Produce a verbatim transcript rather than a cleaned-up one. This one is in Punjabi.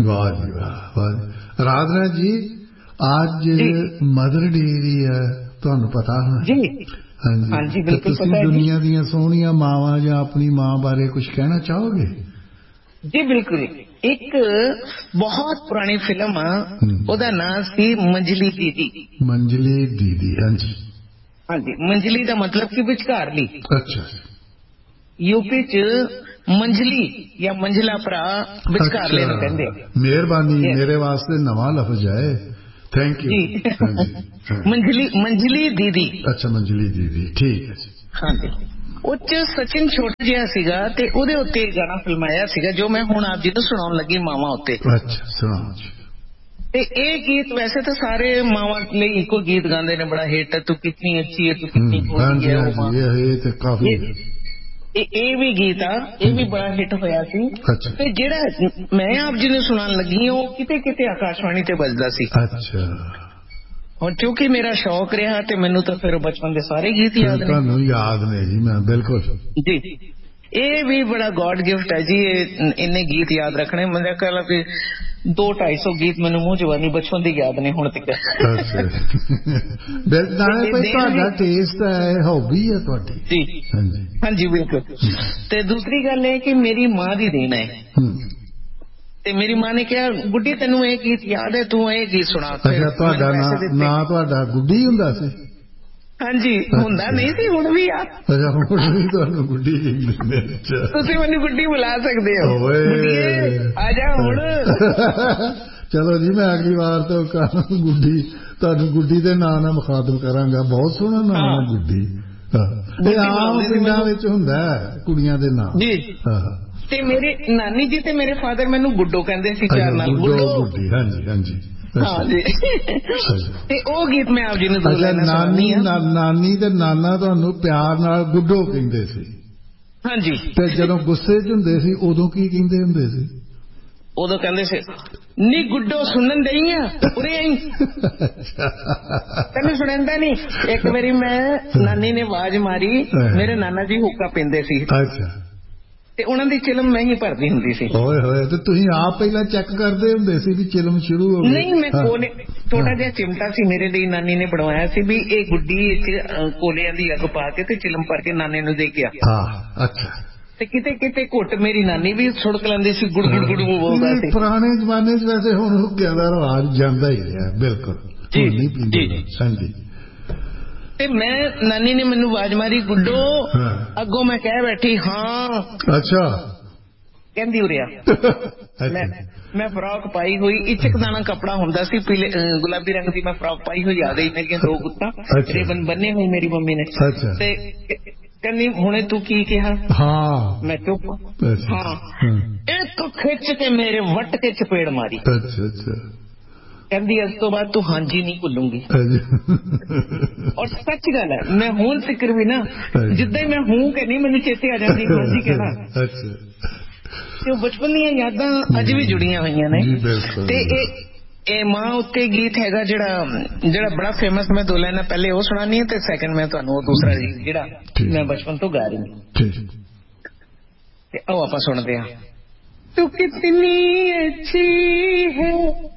ਵਾਹ ਜੀ ਵਾਹ ਵਾਹ। ਰਾਧਨਾ ਜੀ ਅੱਜ ਮਦਰ ਡੇ ਦੀ ਹੈ, ਤੁਹਾਨੂੰ ਪਤਾ ਹੈ ਜੀ? ਹਾਂਜੀ ਹਾਂਜੀ ਬਿਲਕੁਲ ਤੁਸੀਂ ਪਤਾ ਹੈ ਦੁਨੀਆ ਦੀਆਂ ਸੋਹਣੀਆਂ ਮਾਵਾਂ ਜਾਂ ਆਪਣੀ ਮਾਂ ਬਾਰੇ ਕੁਝ ਕਹਿਣਾ ਚਾਹੋਗੇ? ਜੀ ਬਿਲਕੁਲ। ਇੱਕ ਬਹੁਤ ਪੁਰਾਣੀ ਫਿਲਮ ਆ, ਉਹਦਾ ਨਾਮ ਸੀ ਮੰਜਲੀ ਦੀਦੀ। ਮੰਜਲੀ ਦੀਦੀ, ਹਾਂਜੀ ਹਾਂਜੀ। ਮੰਜਲੀ ਦਾ ਮਤਲਬ ਕਿ ਵਿਚਕਾਰਲੀ। ਅੱਛਾ। ਯੂਪੀ ਚ ਮੰਜਲੀ ਜਾਂ ਮੰਜਲਾ ਭਰਾ ਵਿਚਕਾਰਲੇ ਨੂੰ ਕਹਿੰਦੇ ਆ। ਮਿਹਰਬਾਨੀ, ਮੇਰੇ ਵਾਸਤੇ ਨਵਾਂ ਲਫ਼ਜ਼ ਹੈ, ਥੈਂਕ ਯੂ ਜੀ। ਹਾਂਜੀ। ਮੰਜਲੀ ਮੰਜਲੀ ਦੀਦੀ। ਅੱਛਾ ਮੰਜਲੀ ਦੀਦੀ, ਠੀਕ ਹੈ ਜੀ। ਹਾਂਜੀ। ਉਹ ਚ ਸਚਿਨ ਛੋਟਾ ਜਿਹਾ ਸੀਗਾ ਤੇ ਉਹਦੇ ਉੱਤੇ ਗਾਣਾ ਫਿਲਮਾਇਆ ਸੀਗਾ ਜੋ ਮੈਂ ਹੁਣ ਆਪ ਜੀ ਨੂੰ ਸੁਣਾਉਣ ਲੱਗੀ, ਮਾਵਾਂ ਉੱਤੇ। ਅੱਛਾ ਸੁਣਾਓ ਜੀ। ਤੇ ਇਹ ਗੀਤ ਵੈਸੇ ਤਾਂ ਸਾਰੇ ਮਾਵਾਂ ਲਈ ਇੱਕੋ ਗੀਤ ਗਾਉਂਦੇ ਨੇ, ਬੜਾ ਹਿੱਟ, ਤੂੰ ਕਿਤਨੀ ਅੱਛੀ ਹੈ, ਤੂੰ ਕਿਤਨੀ ਖੋਜੀ ਹੈ ਉਹ ਮਾਂ। ਇਹ ਤੇ ਕਾਫੀ ਇਹ ਵੀ ਗੀਤ ਆ, ਇਹ ਵੀ ਬੜਾ ਹਿੱਟ ਹੋਇਆ ਸੀ। ਤੇ ਜਿਹੜਾ ਮੈਂ ਆਪ ਜੀ ਨੂੰ ਸੁਣਾਉਣ ਲੱਗੀ ਉਹ ਕਿਤੇ ਕਿਤੇ ਆਕਾਸ਼ਵਾਣੀ ਤੇ ਵੱਜਦਾ ਸੀ। ਅੱਛਾ। ਹੁਣ ਕਿਉਂਕਿ ਮੇਰਾ ਸ਼ੌਕ ਰਿਹਾ ਤੇ ਮੈਨੂੰ ਤਾਂ ਫਿਰ ਬਚਪਨ ਦੇ ਸਾਰੇ ਗੀਤ ਯਾਦ ਨੇ। ਤੁਹਾਨੂੰ ਯਾਦ ਨੇ ਜੀ? ਮੈਂ ਬਿਲਕੁਲ ਜੀ। ਇਹ ਵੀ ਬੜਾ ਗॉड ਗਿਫਟ ਹੈ ਜੀ, ਇੰਨੇ ਗੀਤ ਯਾਦ ਰੱਖਣੇ। ਮੇਰਾ ਖਿਆਲ ਵੀ ਦੋ ਢਾਈ ਸੌ ਗੀਤ ਮੈਨੂੰ ਮੂੰਹ ਜਵਾਨੀ ਬਚਪਨ ਦੀ ਯਾਦ ਨੇ ਹੁਣ ਤੱਕ। ਨਾਲੇ ਭਾਈ ਤੁਹਾਡਾ ਟੇਸਟ ਹੈ, ਹੌਬੀ ਹੈ ਤੁਹਾਡੀ। ਜੀ ਹਾਂਜੀ ਹਾਂਜੀ ਬਿਲਕੁਲ। ਤੇ ਦੂਸਰੀ ਗੱਲ ਇਹ ਕਿ ਮੇਰੀ ਮਾਂ ਦੀ ਦੇਣ ਹੈ। ਤੇ ਮੇਰੀ ਮਾਂ ਨੇ ਕਿਹਾ ਗੁੱਡੀ ਤੈਨੂੰ ਇਹ ਗੀਤ ਯਾਦ ਹੈ, ਤੂੰ ਇਹ ਗੀਤ ਸੁਣਾ। ਅੱਛਾ, ਤੁਹਾਡਾ ਨਾਂ ਤੁਹਾਡਾ ਗੁੱਡੀ ਹੁੰਦਾ ਸੀ? ਹਾਂਜੀ। ਹੁੰਦਾ ਨਹੀਂ ਸੀ, ਹੁਣ ਵੀ ਆ। ਅੱਛਾ ਹੁਣ ਵੀ ਤੁਹਾਨੂੰ ਗੁੱਡੀ ਕਹਿੰਦੇ? ਤੁਸੀਂ ਮੈਨੂੰ ਗੁੱਡੀ ਬੁਲਾ ਸਕਦੇ ਹੋ। ਆ ਜਾ ਹੁਣ। ਚਲੋ ਜੀ, ਮੈਂ ਅਗਲੀ ਵਾਰ ਤੋਂ ਗੁੱਡੀ ਤੁਹਾਨੂੰ ਗੁੱਡੀ ਦੇ ਨਾਂ ਨਾਲ ਮੁਖਾਤਬ ਕਰਾਂਗਾ। ਬਹੁਤ ਸੋਹਣਾ ਨਾਮ ਹੈ ਗੁੱਡੀ। ਇਹ ਆਮ ਪਿੰਡਾਂ ਵਿੱਚ ਹੁੰਦਾ ਕੁੜੀਆਂ ਦੇ ਨਾਂ ਜੀ। ਤੇ ਮੇਰੇ ਨਾਨੀ ਜੀ ਤੇ ਮੇਰੇ ਫਾਦਰ ਮੈਨੂੰ ਗੁੱਡੋ ਕਹਿੰਦੇ ਸੀ, ਚਾਰ ਨਾਲ ਗੁੱਡੋ ਗੁੱਡੀ। ਹਾਂਜੀ ਹਾਂਜੀ ਹਾਂਜੀ। ਤੇ ਉਹ ਗੀਤ ਮੈਂ ਆਪ ਜੀ ਨੂੰ ਦੋ ਲਾਈਨਾਂ ਸੁਣਾਉਣੀ ਆ। ਨਾਨੀ ਤੇ ਨਾਨਾ ਤੁਹਾਨੂੰ ਪਿਆਰ ਨਾਲ ਗੁੱਡੋ ਕਹਿੰਦੇ ਸੀ? ਹਾਂਜੀ। ਤੇ ਜਦੋਂ ਗੁੱਸੇ ਚ ਹੁੰਦੇ ਸੀ ਉਦੋਂ ਕੀ ਕਹਿੰਦੇ ਹੁੰਦੇ ਸੀ? ਉਦੋਂ ਕਹਿੰਦੇ ਸੀ ਨੀ ਗੁੱਡੋ ਸੁਣਨ ਦਈ ਆ ਉਰੇ ਆਈ, ਤੈਨੂੰ ਸੁਣਦਾ ਨੀ। ਇੱਕ ਵਾਰੀ ਮੈਂ ਨਾਨੀ ਨੇ ਆਵਾਜ਼ ਮਾਰੀ, ਮੇਰੇ ਨਾਨਾ ਜੀ ਹੁੱਕਾ ਪੀਂਦੇ ਸੀ। ਅੱਛਾ। ਤੇ ਉਹਨਾਂ ਦੀ ਚਿਲਮ ਮੈਂ ਹੀ ਭਰਦੀ ਹੁੰਦੀ ਸੀ। ਓਏ ਹੋਏ। ਤੇ ਤੁਸੀਂ ਆਪ ਪਹਿਲਾਂ ਚੈੱਕ ਕਰਦੇ ਹੁੰਦੇ ਸੀ ਵੀ ਚਿਲਮ ਸ਼ੁਰੂ ਹੋ ਗਈ? ਨਹੀਂ, ਮੈਂ ਕੋਲੇ ਛੋਟਾ ਜਿਹਾ ਚਿਮਟਾ ਸੀ ਮੇਰੇ ਲਈ, ਨਾਨੀ ਨੇ ਬਣਵਾਇਆ ਸੀ ਵੀ ਇਹ ਗੁੱਡੀ ਚ ਕੋਲਿਆਂ ਦੀ ਅੱਗ ਪਾ ਕੇ ਤੇ ਚਿਲਮ ਭਰ ਕੇ ਨਾਨੇ ਨੂੰ ਦੇ ਗਿਆ। ਅੱਛਾ। ਤੇ ਕਿਤੇ ਕਿਤੇ ਘੁੱਟ ਮੇਰੀ ਨਾਨੀ ਵੀ ਸੁੜਕ ਲੈਂਦੀ ਸੀ, ਗੁੜ ਗੁੜ ਗੁੜ ਬੋਲਦਾ ਸੀ। ਪੁਰਾਣੇ ਜ਼ਮਾਨੇ ਚ ਵੈਸੇ ਹੁਣ ਹੁੱਕਿਆਂ ਦਾ ਰਿਵਾਜ ਜਾਂਦਾ ਹੀ ਰਿਹਾ। ਬਿਲਕੁਲ ਜੀ। ਹਾਂਜੀ। ਤੇ ਮੈਂ ਨਾਨੀ ਨੇ ਮੈਨੂੰ ਆਵਾਜ਼ ਮਾਰੀ ਗੁੱਡੋ, ਅੱਗੋਂ ਮੈਂ ਕਹਿ ਬੈਠੀ ਹਾਂ। ਅੱਛਾ। ਕਹਿੰਦੀ ਉਰਿਆ। ਮੈਂ ਮੈਂ ਫਰਾਕ ਪਾਈ ਹੋਈ, ਇਚਕ ਦਾਣਾ ਕੱਪੜਾ ਹੁੰਦਾ ਸੀ, ਪੀਲੇ ਗੁਲਾਬੀ ਰੰਗ ਦੀ ਮੈਂ ਫਰਾਕ ਪਾਈ ਹੋਈ ਆ ਗਈ, ਮੇਰੀਆਂ ਦੋ ਗੁੱਤਾਂ ਰਿਬਨ ਬੰਨੇ ਹੋਏ ਮੇਰੀ ਮੰਮੀ ਨੇ। ਤੇ ਕਹਿੰਦੀ ਹੁਣੇ ਤੂੰ ਕੀ ਕਿਹਾ? ਹਾਂ। ਮੈਂ ਚੁੱਪ। ਹਾਂ। ਇੱਕ ਖਿੱਚ ਕੇ ਮੇਰੇ ਵੱਟ ਕੇ ਚਪੇੜ ਮਾਰੀ। ਅੱਛਾ ਅੱਛਾ। ਕਹਿੰਦੀ ਇਸ ਤੋਂ ਬਾਅਦ ਤੂੰ ਹਾਂਜੀ ਨਹੀਂ ਭੁੱਲੂੰਗੀ। ਔਰ ਸੱਚ ਗੱਲ ਹੈ, ਮੈਂ ਹੁਣ ਫਿਕਰ ਵੀ ਨਾ ਜਿੱਦਾਂ ਹੀ ਮੈਂ ਹੂੰ ਕਹਿੰਦੀ ਮੈਨੂੰ ਚੇਤੇ ਆ ਜਾਂਦੀ ਹਾਂਜੀ ਕਹਿਣਾ। ਅੱਛਾ। ਤੇ ਉਹ ਬਚਪਨ ਦੀਆਂ ਯਾਦਾਂ ਅੱਜ ਵੀ ਜੁੜੀਆਂ ਹੋਈਆਂ ਨੇ। ਤੇ ਇਹ ਇਹ ਮਾਂ ਉੱਤੇ ਗੀਤ ਹੈਗਾ ਜਿਹੜਾ ਜਿਹੜਾ ਬੜਾ ਫੇਮਸ, ਮੈਂ ਦੋ ਲਾਈਨਾਂ ਪਹਿਲੇ ਉਹ ਸੁਣਾਉਣੀ ਹੈ ਤੇ ਸੈਕਿੰਡ ਮੈਂ ਤੁਹਾਨੂੰ ਉਹ ਦੂਸਰਾ ਜਿਹੜਾ ਮੈਂ ਬਚਪਨ ਤੋਂ ਗਾ ਰਹੀ ਹਾਂ। ਤੇ ਉਹ ਆਪਾਂ ਸੁਣਦੇ ਹਾਂ। ਤੂੰ ਕਿਤਨੀ ਅੱਛੀ ਹੈ